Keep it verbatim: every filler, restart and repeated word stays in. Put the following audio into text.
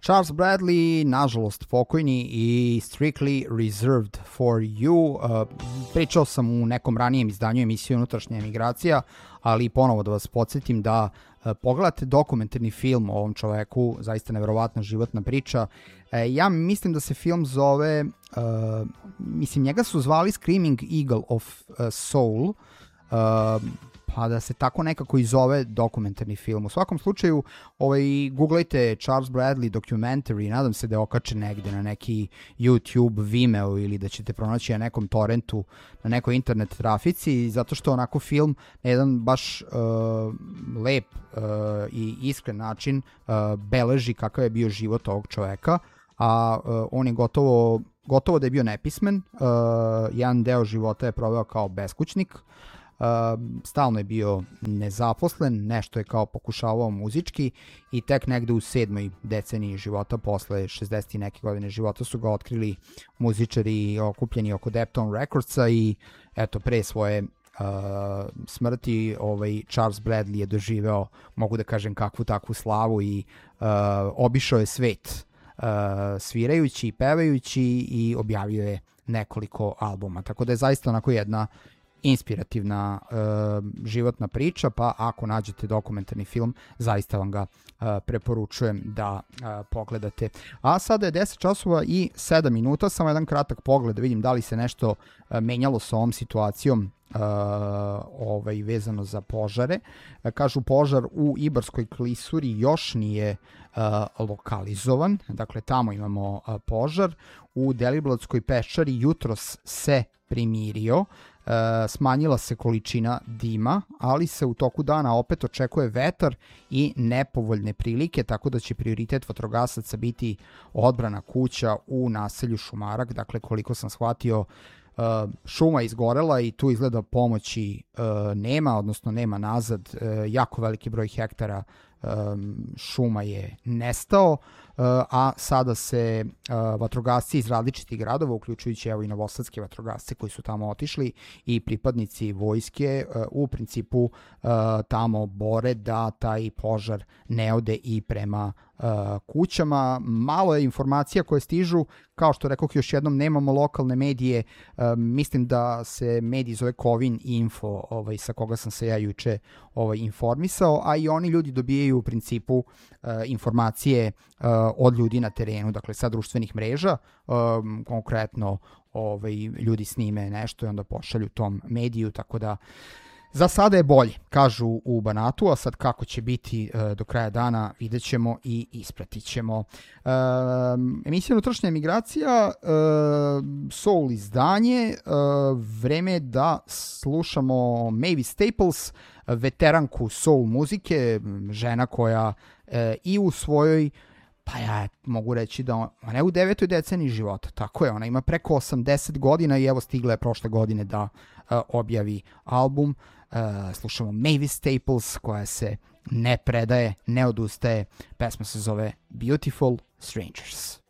Charles Bradley, nažalost pokojni i Strictly Reserved for You. Uh, pričao sam u nekom ranijem izdanju emisije Unutrašnja emigracija, ali ponovo da vas podsjetim da uh, pogledate dokumentarni film o ovom čoveku, zaista neverovatna životna priča. Uh, ja mislim da se film zove, uh, mislim njega su zvali Screaming Eagle of uh, Soul, uh, pa da se tako nekako i zove dokumentarni film. U svakom slučaju, ovaj, googlajte Charles Bradley documentary, nadam se da je okačen negde na neki YouTube, Vimeo ili da ćete pronaći na nekom torrentu, na nekoj internet trafici, zato što onako film na jedan baš uh, lep uh, i iskren način uh, beleži kakav je bio život ovog čoveka, a uh, on je gotovo, gotovo da je bio nepismen, uh, jedan deo života je proveo kao beskućnik, Uh, stalno je bio nezaposlen, nešto je kao pokušavao muzički i tek negde u sedmoj deceniji života, posle šezdeset i neke godine života, su ga otkrili muzičari okupljeni oko Deptone Recordsa i eto, pre svoje uh, smrti ovaj Charles Bradley je doživeo, mogu da kažem, kakvu takvu slavu i uh, obišao je svet uh, svirajući i pevajući i objavio je nekoliko albuma, tako da je zaista onako jedna inspirativna uh, životna priča, pa ako nađete dokumentarni film, zaista vam ga uh, preporučujem da uh, pogledate. A sada je deset časova i sedam minuta, samo jedan kratak pogled da vidim da li se nešto uh, menjalo sa ovom situacijom uh, ovaj, vezano za požare. Uh, kažu požar u Ibarskoj klisuri još nije uh, lokalizovan, dakle tamo imamo uh, požar. U Deliblatskoj peščari jutros se primirio, Uh, smanjila se količina dima, ali se u toku dana opet očekuje vetar i nepovoljne prilike, tako da će prioritet vatrogasaca biti odbrana kuća u naselju Šumarak. Dakle, koliko sam shvatio, uh, šuma je izgorela i tu izgleda pomoći uh, nema, odnosno nema nazad. Uh, jako veliki broj hektara um, šuma je nestao, Uh, a sada se uh, vatrogasci iz različitih gradova, uključujući evo i novosadske vatrogasce koji su tamo otišli i pripadnici vojske, uh, u principu uh, tamo bore da taj požar ne ode i prema uh, kućama. Malo je informacija koje stižu, kao što rekoh još jednom, nemamo lokalne medije, uh, mislim da se medij zove Kovin Info, ovaj, sa koga sam se ja juče ovaj, informisao, a i oni ljudi dobijaju u principu uh, informacije uh, od ljudi na terenu, dakle sa društvenih mreža, um, konkretno ovaj, ljudi snime nešto i onda pošalju tom mediju, tako da za sada je bolje, kažu u Banatu, a sad kako će biti uh, do kraja dana vidjet ćemo i ispratit ćemo. Um, emisija Unutrašnja emigracija, uh, Soul izdanje, uh, vreme da slušamo Mavis Staples, veteranku soul muzike, žena koja uh, i u svojoj, pa ja mogu reći da ona je u devetoj deceniji života, tako je, ona ima preko osamdeset godina i evo stigla je prošle godine da uh, objavi album. Uh, slušamo Mavis Staples koja se ne predaje, ne odustaje, pesma se zove Beautiful Strangers.